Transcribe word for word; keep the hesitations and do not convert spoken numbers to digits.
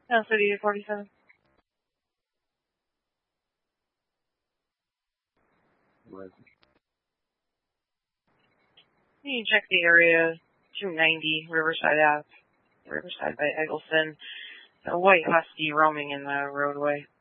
No, City forty-seven. What? You can check the area, two ninety Riverside Ave, Riverside by Eggleston. A white husky roaming in the roadway.